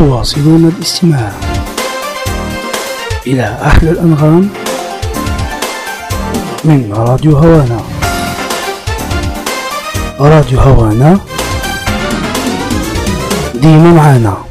تواصلون الاستماع إلى أحلى الأنغام من راديو هوانا. راديو هوانا ديما معانا.